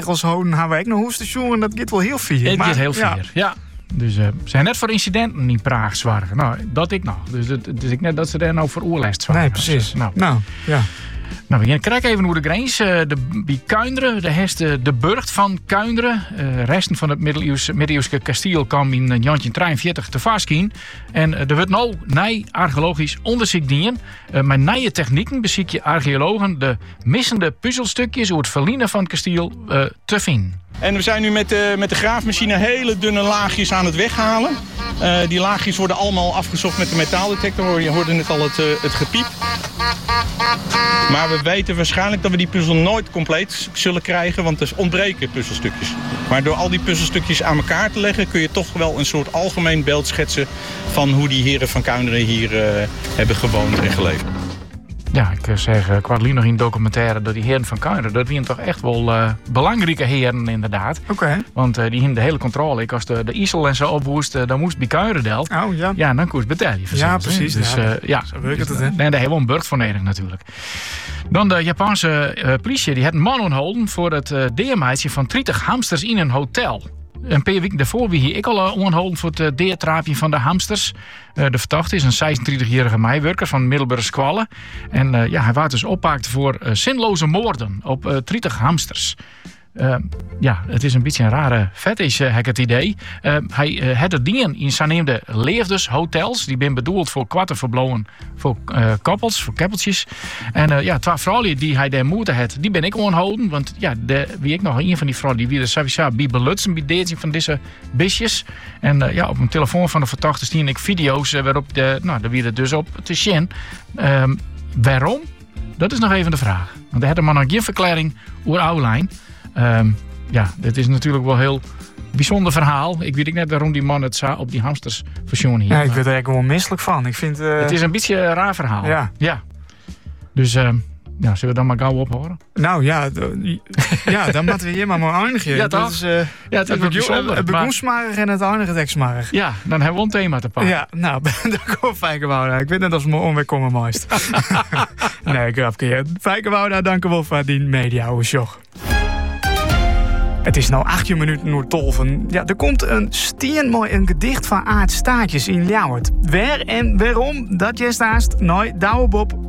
regels houden, hebben we ook nog hoestensjoen en dat gaat wel heel veel. Het gaat heel veel, ja. Dus ze zijn net voor incidenten in Praag zwaar. Nou, dat ik nog. Dus ik net dat ze daar nou voor oorlest zwaar. Nee, precies. Nou, ja. Nou, we gaan kijken even hoe de grens. Bij Kuinderen, de burcht van Kuinderen. Resten van het middeleeuwse kasteel kwam in 1943 te vastgaan. En er wordt nou nieuw archeologisch onderzoek dienen. Met nieuwe technieken beziek je archeologen de missende puzzelstukjes over het verliezen van het kasteel te vinden. En we zijn nu met de graafmachine hele dunne laagjes aan het weghalen. Die laagjes worden allemaal afgezocht met de metaaldetector. Je hoorde net al het gepiep. Maar we weten waarschijnlijk dat we die puzzel nooit compleet zullen krijgen, want er ontbreken puzzelstukjes. Maar door al die puzzelstukjes aan elkaar te leggen kun je toch wel een soort algemeen beeld schetsen van hoe die heren van Kuinderen hier hebben gewoond en geleefd. Ja, ik zeg, ik had nog in documentaire dat die heren van Kuinderen, dat waren toch echt wel belangrijke heren inderdaad. Oké. Want die hadden de hele controle. Als de IJssel en zo opwoest, dan moest bij Kuinderen. Oh ja. Ja, dan koest betalen. Ja, precies. Dus zo werkt het. En daar hebben we een burcht voor nodig natuurlijk. Dan de Japanse politie, die had een man aangehouden voor het deermeisje van 30 hamsters in een hotel. Een paar weken daarvoor wie ik al aangehouden voor het deertraapje van de hamsters. De verdachte is een 26-jarige meiwerker van Middelburg Squalle. En hij werd dus oppakt voor zinloze moorden op 30 hamsters. Het is een beetje een rare fetish, heb ik het idee. Hij had het dingen in zijn leefdeshotels. Die zijn bedoeld voor kwartenverblowen voor koppels, voor keppeltjes. En 2 vrouwen die hij daar moeten had, die ben ik aanhouden. Want wie ik nog een van die vrouwen, die weer sowieso bij belutsen bij deze van deze bisjes. En op mijn telefoon van de verdachte zie ik video's waarop daar weer het dus op te zien. Waarom? Dat is nog even de vraag. Want hij had maar nog geen verklaring over Oudlijn. Dit is natuurlijk wel een heel bijzonder verhaal. Ik weet niet waarom die man het op die hamsters verzonnen hier. Ja, ik werd er eigenlijk wel misselijk van. Ik vind, Het is een beetje een raar verhaal. Ja. Dus, zullen we dan maar gauw ophoren? Nou ja, dan moeten we hier maar eindigen. Ja, toch? Dus, het is bijzonder. Het begon smarig en het eindigt het smarig. Ja, dan hebben we een thema te pakken. Ja, nou, dat komt Fijkenwouda. Ik weet net of ze me onweer komen meest. Nee, grapje. Fijkenwouda, dank u wel voor die media-show. Het is nou 18 minuten voor 12. Ja, er komt een steenmooi een gedicht van Aart Staartjes in Ljouwert. Waar en waarom, dat je staast, nou, douwe Bob